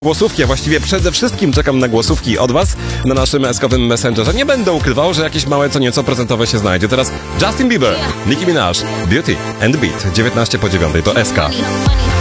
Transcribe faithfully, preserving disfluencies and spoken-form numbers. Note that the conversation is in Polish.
Głosówki, a właściwie przede wszystkim czekam na głosówki od was na naszym eskowym Messengerze. Nie będę ukrywał, że jakieś małe co nieco procentowe się znajdzie. Teraz Justin Bieber, Nicki Minaj, Beauty and the Beat, dziewiętnaście po dziewiątej to S K.